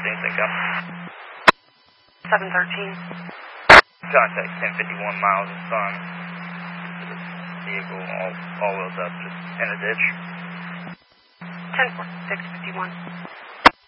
Things think up. 713. Contact 1051 miles of sun. Vehicle all wheels up, just in a ditch. 10-4, 651.